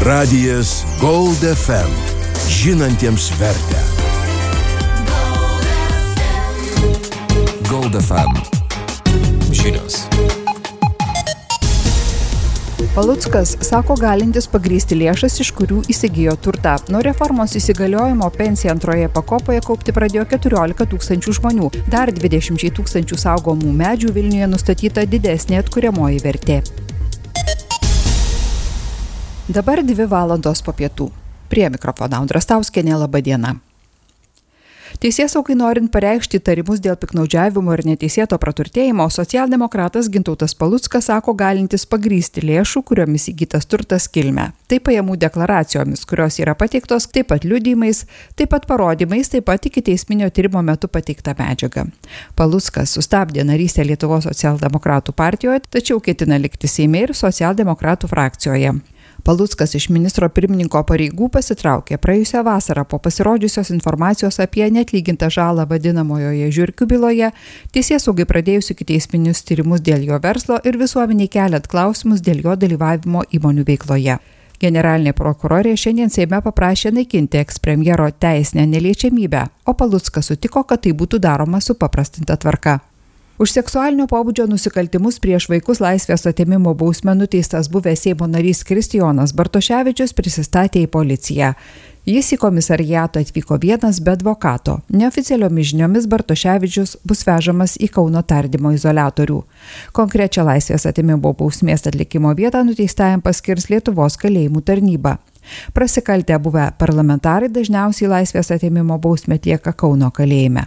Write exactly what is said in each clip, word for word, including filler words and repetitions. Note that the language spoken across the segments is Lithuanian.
Radijas Gold F M. Žinantiems vertę. Gold F M. Žinios. Paluckas sako galintis pagrįsti lėšas, iš kurių įsigijo turtą. Nuo reformos įsigaliojimo pensiją antroje pakopoje kaupti pradėjo keturiolika tūkstančių žmonių. Dar dvidešimt tūkstančių saugomų medžių Vilniuje nustatyta didesnė atkuriamoji vertė. Dabar dvi valandos po pietų. Prie mikrofono Audra Stauskienė, laba diena. Teisėsaugai norint pareikšti įtarimus dėl piktnaudžiavimo ir neteisėto praturtėjimo, socialdemokratas Gintautas Paluckas sako galintis pagrįsti lėšų, kuriomis įgytas turtas kilmę. Tai pajamų deklaracijomis, kurios yra pateiktos, taip pat liudijimais, taip pat parodymais, taip pat ikiteisminio tyrimo metu pateikta medžiaga. Paluckas sustabdė narystę Lietuvos socialdemokratų partijoje, tačiau ketina likti Seime ir socialdemokratų frakcijoje. Paluckas iš ministro pirmininko pareigų pasitraukė praėjusią vasarą po pasirodžiusios informacijos apie neatlygintą žalą vadinamojoje Žiurkių byloje, teisėsaugai pradėjus ikiteisminius tyrimus dėl jo verslo ir visuomeniai keliant klausimus dėl jo dalyvavimo įmonių veikloje. Generalinė prokurorė šiandien Seime paprašė naikinti ekspremjero teisinę neliečiamybę, o Paluckas sutiko, kad tai būtų daroma supaprastinta tvarka. Už seksualinio pobūdžio nusikaltimus prieš vaikus laisvės atėmimo bausme nuteistas buvęs Seimo narys Kristijonas Bartoševičius prisistatė į policiją. Jis į komisariatą atvyko vienas be advokato. Neoficialiomis žiniomis Bartoševičius bus vežamas į Kauno tardymo izoliatorių. Konkrečią laisvės atėmimo bausmės atlikimo vietą nuteistajam paskirs Lietuvos kalėjimų tarnyba. Prasikaltę buvę parlamentarai dažniausiai laisvės atėmimo bausmę atlieka Kauno kalėjime.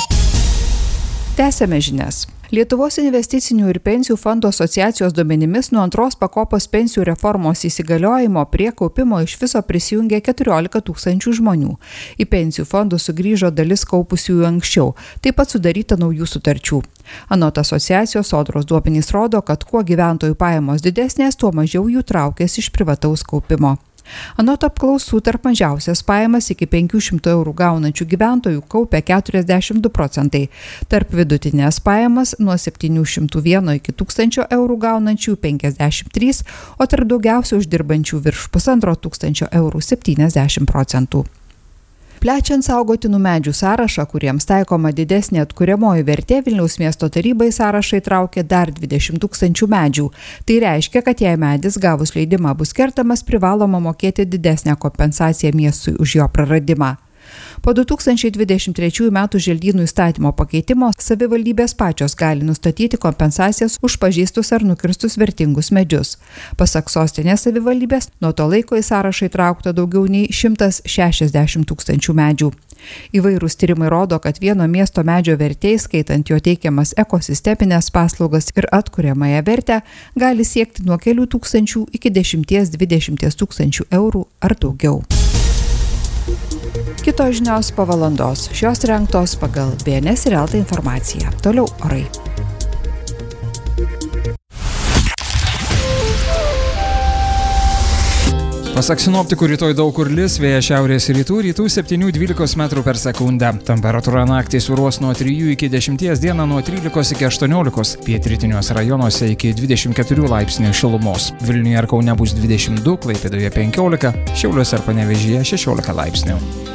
Tęsiame žinias. Lietuvos investicinių ir pensijų fondų asociacijos duomenimis nuo antros pakopos pensijų reformos įsigaliojimo prie kaupimo iš viso prisijungė keturiolika tūkstančių žmonių. Į pensijų fondus sugrįžo dalis kaupusiųjų anksčiau, taip pat sudaryta naujų sutarčių. Anot asociacijos Sodros duomenys rodo, kad kuo gyventojų pajamos didesnės, tuo mažiau jų traukėsi iš privataus kaupimo. Anot apklausų tarp mažiausias pajamas iki penkių šimtų eurų gaunančių gyventojų kaupia keturiasdešimt du procentai, tarp vidutinės pajamas nuo septynių šimtų vieno iki tūkstančio eurų gaunančių penkiasdešimt trys, o tarp daugiausiai uždirbančių virš pusantro tūkstančio eurų septyniasdešimt procentų. Plečiant saugotinų medžių sąrašą, kuriems taikoma didesnė atkuriamoji vertė, Vilniaus miesto taryba į sąrašą įtraukė dar dvidešimt tūkstančių medžių. Tai reiškia, kad jei medis gavus leidimą bus kertamas, privaloma mokėti didesnę kompensaciją miestui už jo praradimą. Po du tūkstančiai dvidešimt trečiųjų metų želdynų įstatymo pakeitimo savivaldybės pačios gali nustatyti kompensacijas už pažeistus ar nukirstus vertingus medžius. Pasak sostinės savivaldybės, nuo to laiko į sąrašą įtraukta daugiau nei šimtas šešiasdešimt tūkstančių medžių. Įvairūs tyrimai rodo, kad vieno miesto medžio vertė, skaitant jo teikiamas ekosisteminės paslaugas ir atkuriamąją vertę, gali siekti nuo kelių tūkstančių iki dešimties dvidešimties tūkstančių eurų ar daugiau. Kitos žinios po valandos. Šios rengtos pagal B N S ir Elta informaciją. Toliau orai. Pasak sinoptikų, rytoj daug kur lis, vėjas šiaurės rytų, rytų septynių dvylikos metrų per sekundę. Temperatūra naktį svyruos nuo trijų iki dešimties, dieną nuo trylikos iki aštuoniolikos, pietrytiniuose rajonuose iki dvidešimt keturių laipsnių šilumos. Vilniuje ir Kaune bus dvidešimt du, Klaipėdoje penkiolika, Šiauliuose ir Panevėžyje šešiolika laipsnių.